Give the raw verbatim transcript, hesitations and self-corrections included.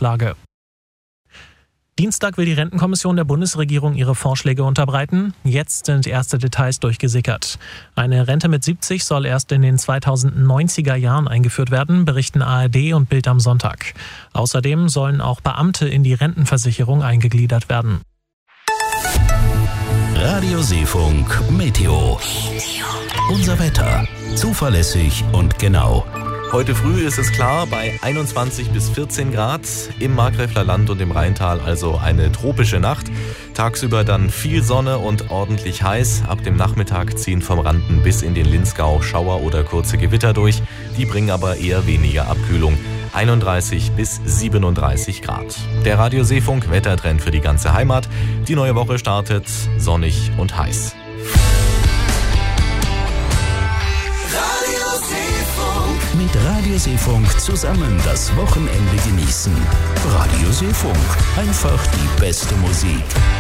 Verkehrslage. Dienstag will die Rentenkommission der Bundesregierung ihre Vorschläge unterbreiten. Jetzt sind erste Details durchgesickert. Eine Rente mit siebzig soll erst in den zweitausendneunziger Jahren eingeführt werden, berichten A R D und Bild am Sonntag. Außerdem sollen auch Beamte in die Rentenversicherung eingegliedert werden. Radio Seefunk Meteo. Unser Wetter. Zuverlässig und genau. Heute früh ist es klar bei einundzwanzig bis vierzehn Grad im Markgräfler Land und im Rheintal, also eine tropische Nacht. Tagsüber dann viel Sonne und ordentlich heiß. Ab dem Nachmittag ziehen vom Randen bis in den Linzgau Schauer oder kurze Gewitter durch. Die bringen aber eher weniger Abkühlung. einunddreißig bis siebenunddreißig Grad. Der Radio Seefunk Wettertrend für die ganze Heimat. Die neue Woche startet sonnig und heiß. Mit Radio Seefunk zusammen das Wochenende genießen. Radio Seefunk. Einfach die beste Musik.